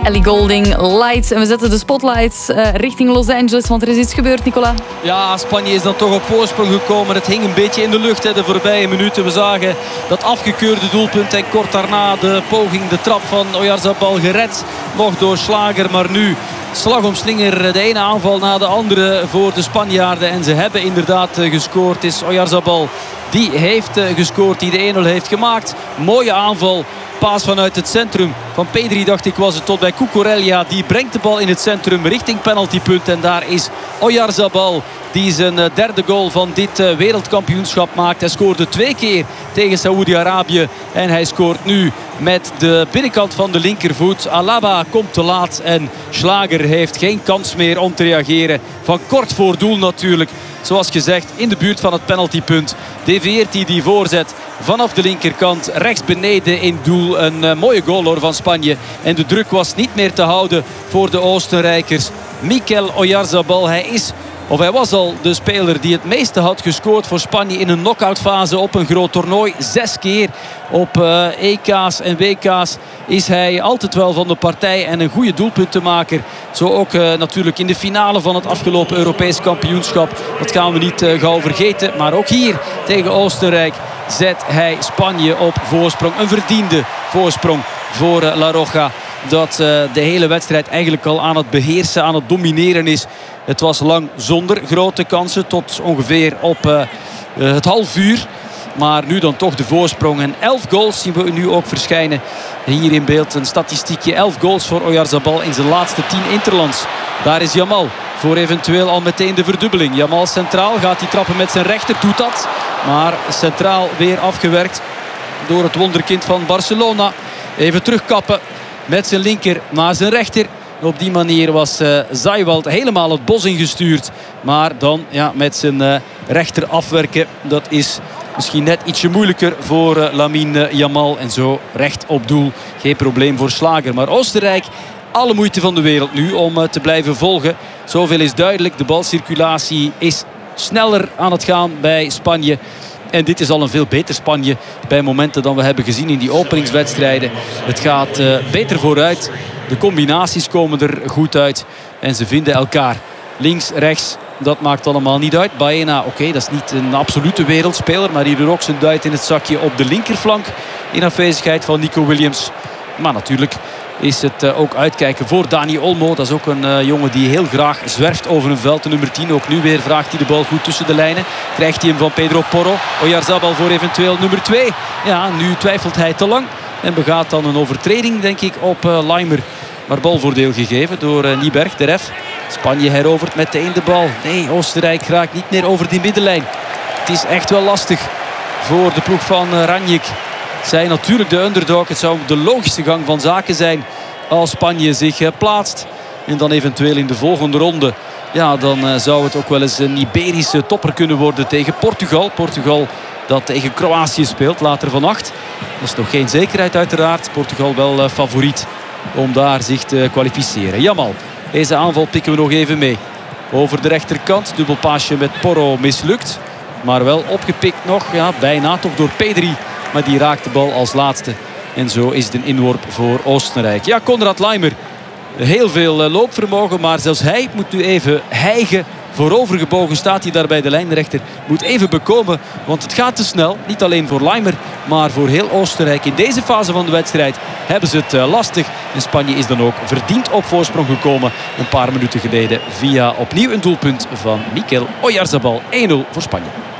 Ellie Goulding, Lights. En we zetten de spotlights richting Los Angeles, want er is iets gebeurd, Nicola. Ja, Spanje is dan toch op voorsprong gekomen. Het hing een beetje in de lucht de voorbije minuten. We zagen dat afgekeurde doelpunt en kort daarna de poging, de trap van Oyarzabal gered. Nog door Schlager, maar nu slag om slinger. De ene aanval na de andere voor de Spanjaarden. En ze hebben inderdaad gescoord. Het is Oyarzabal die heeft gescoord, die de 1-0 heeft gemaakt. Mooie aanval. Paas vanuit het centrum van Pedri, dacht ik, was het tot bij Cucurella. Die brengt de bal in het centrum richting penaltypunt. En daar is Oyarzabal die zijn derde goal van dit wereldkampioenschap maakt. Hij scoorde 2 keer tegen Saoedi-Arabië. En hij scoort nu met de binnenkant van de linkervoet. Alaba komt te laat en Schlager heeft geen kans meer om te reageren. Van kort voor doel natuurlijk. Zoals gezegd, in de buurt van het penaltypunt devieert hij die voorzet vanaf de linkerkant. Rechts beneden in doel. Een mooie goal hoor van Spanje. En de druk was niet meer te houden voor de Oostenrijkers. Mikel Oyarzabal, hij was al de speler die het meeste had gescoord voor Spanje in een knock-outfase op een groot toernooi. 6 keer op EK's en WK's is hij altijd wel van de partij en een goede doelpuntenmaker. Zo ook natuurlijk in de finale van het afgelopen Europees kampioenschap. Dat gaan we niet gauw vergeten. Maar ook hier tegen Oostenrijk zet hij Spanje op voorsprong. Een verdiende voorsprong voor La Roja. Dat de hele wedstrijd eigenlijk al aan het beheersen, aan het domineren is. Het was lang zonder grote kansen tot ongeveer op het half uur. Maar nu dan toch de voorsprong. En 11 goals zien we nu ook verschijnen. Hier in beeld een statistiekje. 11 goals voor Oyarzabal in zijn laatste 10 interlands. Daar is Yamal voor eventueel al meteen de verdubbeling. Yamal centraal, gaat hij trappen met zijn rechter, doet dat. Maar centraal weer afgewerkt door het wonderkind van Barcelona. Even terugkappen met zijn linker naar zijn rechter. Op die manier was Zaiwald helemaal het bos ingestuurd. Maar dan met zijn rechter afwerken. Dat is misschien net ietsje moeilijker voor Lamine Yamal. En zo recht op doel. Geen probleem voor Schlager. Maar Oostenrijk, alle moeite van de wereld nu om te blijven volgen. Zoveel is duidelijk. De balcirculatie is sneller aan het gaan bij Spanje. En dit is al een veel beter Spanje bij momenten dan we hebben gezien in die openingswedstrijden. Het gaat beter vooruit. De combinaties komen er goed uit. En ze vinden elkaar. Links, rechts, dat maakt allemaal niet uit. Baena, oké, dat is niet een absolute wereldspeler. Maar hier ook zijn duit in het zakje op de linkerflank. In afwezigheid van Nico Williams. Maar natuurlijk is het ook uitkijken voor Dani Olmo. Dat is ook een jongen die heel graag zwerft over een veld. De nummer 10, ook nu weer vraagt hij de bal goed tussen de lijnen. Krijgt hij hem van Pedro Porro. Oyarzabal voor eventueel nummer 2. Ja, nu twijfelt hij te lang. En begaat dan een overtreding, denk ik, op Laimer. Maar balvoordeel gegeven door Nieberg, de ref. Spanje herovert meteen de bal. Nee, Oostenrijk raakt niet meer over die middenlijn. Het is echt wel lastig voor de ploeg van Ranjik. Zij natuurlijk de underdog. Het zou de logische gang van zaken zijn als Spanje zich plaatst. En dan eventueel in de volgende ronde. Ja, dan zou het ook wel eens een Iberische topper kunnen worden tegen Portugal. Portugal dat tegen Kroatië speelt later vannacht. Dat is nog geen zekerheid uiteraard. Portugal wel favoriet om daar zich te kwalificeren. Yamal, deze aanval pikken we nog even mee. Over de rechterkant, dubbelpaasje met Porro mislukt. Maar wel opgepikt nog, bijna toch door Pedri. Maar die raakt de bal als laatste. En zo is het een inworp voor Oostenrijk. Ja, Konrad Laimer. Heel veel loopvermogen, maar zelfs hij moet nu even hijgen. Voorovergebogen staat hij daar bij de lijnrechter. Moet even bekomen, want het gaat te snel. Niet alleen voor Laimer, maar voor heel Oostenrijk. In deze fase van de wedstrijd hebben ze het lastig. En Spanje is dan ook verdiend op voorsprong gekomen. Een paar minuten geleden via opnieuw een doelpunt van Mikel Oyarzabal. 1-0 voor Spanje.